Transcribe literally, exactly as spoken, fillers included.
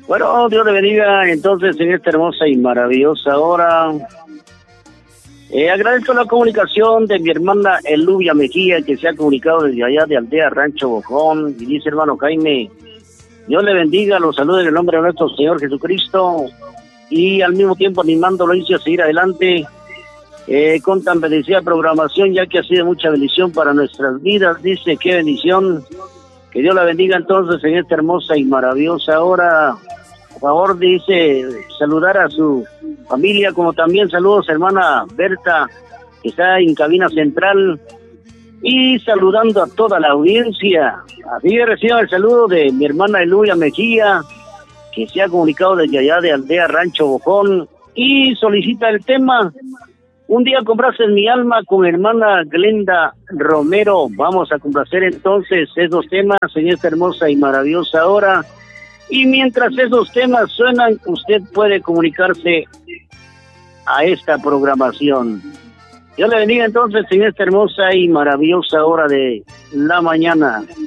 Bueno, Dios le bendiga entonces en esta hermosa y maravillosa hora. Eh, agradezco la comunicación de mi hermana Elubia Mejía, que se ha comunicado desde allá de Aldea Rancho Bojón, y dice: hermano Jaime, Dios le bendiga, los saludos en el nombre de nuestro Señor Jesucristo, y al mismo tiempo animándolo a seguir adelante eh, con tan bendecida programación, ya que ha sido mucha bendición para nuestras vidas. Dice: qué bendición, que Dios la bendiga entonces en esta hermosa y maravillosa hora. Por favor, dice, saludar a su familia, como también saludos a hermana Berta, que está en cabina central, y saludando a toda la audiencia. Así recibo el saludo de mi hermana Elubia Mejía, que se ha comunicado desde allá de Aldea Rancho Bojón, y solicita el tema Un día complaces mi alma, con hermana Glenda Romero. Vamos a complacer entonces esos temas en esta hermosa y maravillosa hora. Y mientras esos temas suenan, usted puede comunicarse a esta programación. Dios le bendiga entonces en esta hermosa y maravillosa hora de la mañana.